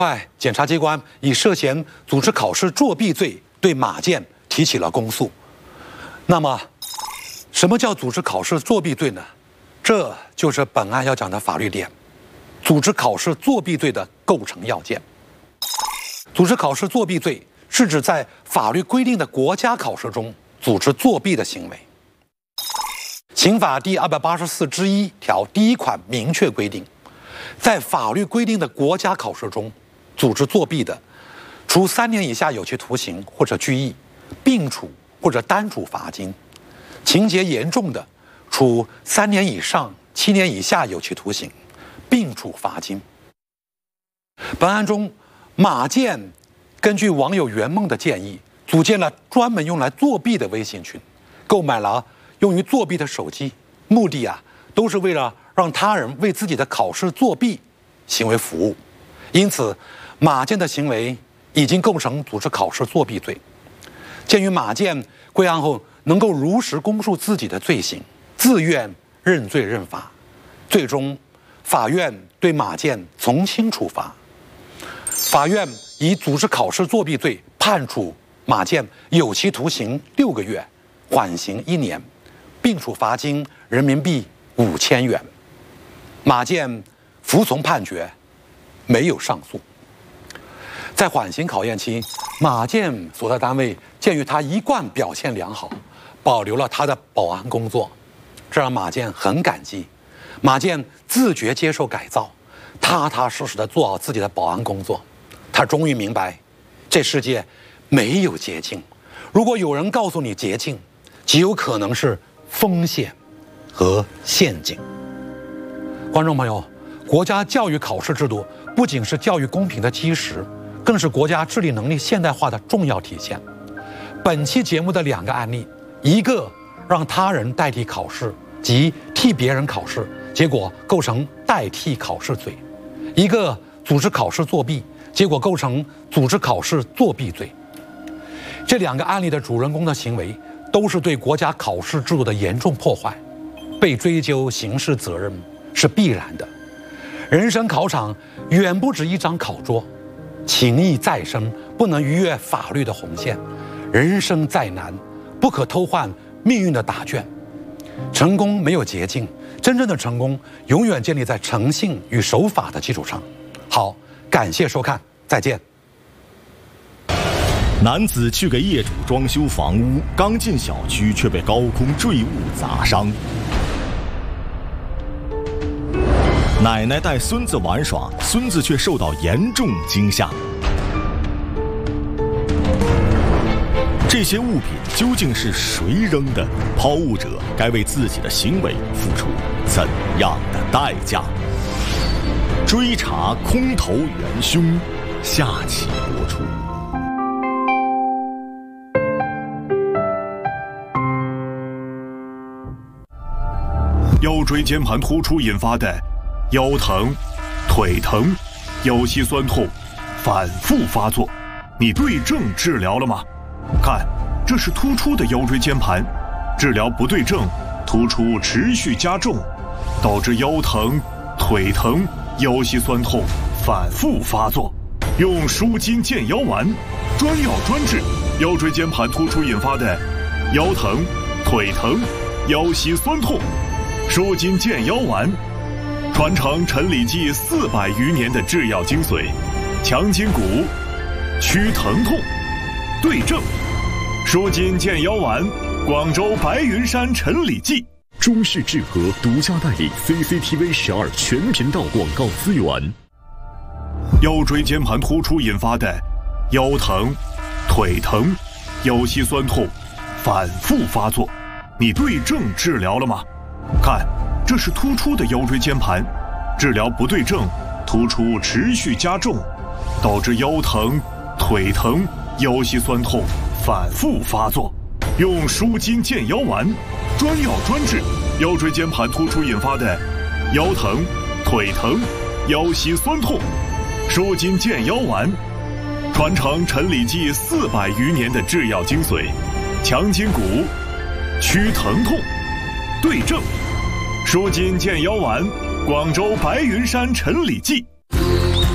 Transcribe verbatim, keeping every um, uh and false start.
快，检察机关以涉嫌组织考试作弊罪对马建提起了公诉。那么，什么叫组织考试作弊罪呢？这就是本案要讲的法律点，组织考试作弊罪的构成要件。组织考试作弊罪是指在法律规定的国家考试中组织作弊的行为。刑法第二百八十四之一条第一款明确规定，在法律规定的国家考试中组织作弊的，处三年以下有期徒刑或者拘役，并处或者单处罚金；情节严重的，处三年以上七年以下有期徒刑，并处罚金。本案中，马建根据网友圆梦的建议，组建了专门用来作弊的微信群，购买了用于作弊的手机，目的啊，都是为了让他人为自己的考试作弊行为服务。因此，马建的行为已经构成组织考试作弊罪。鉴于马建归案后能够如实供述自己的罪行，自愿认罪认罚，最终法院对马建从轻处罚。法院以组织考试作弊罪判处马建有期徒刑六个月，缓刑一年，并处罚金人民币五千元。马建服从判决，没有上诉。在缓刑考验期，马建所在单位鉴于他一贯表现良好，保留了他的保安工作，这让马建很感激。马建自觉接受改造，踏踏实实地做好自己的保安工作。他终于明白，这世界没有捷径，如果有人告诉你捷径，极有可能是风险和陷阱。观众朋友，国家教育考试制度不仅是教育公平的基石，更是国家治理能力现代化的重要体现。本期节目的两个案例，一个让他人代替考试，即替别人考试，结果构成代替考试罪；一个组织考试作弊，结果构成组织考试作弊罪。这两个案例的主人公的行为都是对国家考试制度的严重破坏，被追究刑事责任是必然的。人生考场远不止一张考桌，情义再深，不能逾越法律的红线；人生再难，不可偷换命运的答卷。成功没有捷径，真正的成功永远建立在诚信与守法的基础上。好，感谢收看，再见。 男子去给业主装修房屋，刚进小区却被高空坠物砸伤。奶奶带孙子玩耍，孙子却受到严重惊吓。这些物品究竟是谁扔的？抛物者该为自己的行为付出怎样的代价？追查空投元凶，下期播出。 腰椎间盘突出引发的腰疼、腿疼、腰膝酸痛反复发作，你对症治疗了吗？看，这是突出的腰椎间盘，治疗不对症，突出持续加重，导致腰疼、腿疼、腰膝酸痛反复发作。用舒筋健腰丸，专药专治腰椎间盘突出引发的腰疼、腿疼、腰膝酸痛。舒筋健腰丸，传承陈李济四百余年的制药精髓，强筋骨，祛疼痛，对症。舒筋健腰丸，广州白云山陈李济。 中视智和独家代理 C C T V 十二全频道广告资源。 腰椎间盘突出引发的腰疼、腿疼、腰膝酸痛反复发作，你对症治疗了吗？看，这是突出的腰椎间盘，治疗不对症，突出持续加重，导致腰疼、腿疼、腰膝酸痛反复发作。用舒筋健腰丸，专药专治腰椎间盘突出引发的腰疼、腿疼、腰膝酸痛。舒筋健腰丸，传承陈李济四百余年的制药精髓，强筋骨，祛疼痛，对症。舒筋健腰丸，广州白云山陈李济。